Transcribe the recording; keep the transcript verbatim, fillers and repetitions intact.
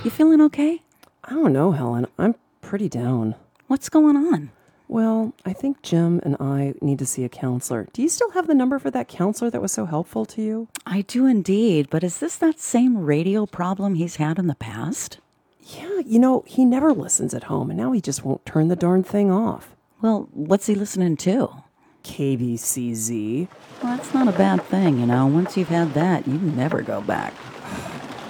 You feeling okay? I don't know, Helen. I'm pretty down. What's going on? Well, I think Jim and I need to see a counselor. Do you still have the number for that counselor that was so helpful to you? I do indeed, but is this that same radio problem he's had in the past? Yeah, you know, he never listens at home, and now he just won't turn the darn thing off. Well, what's he listening to? K B C Z. Well, that's not a bad thing, you know. Once you've had that, you never go back.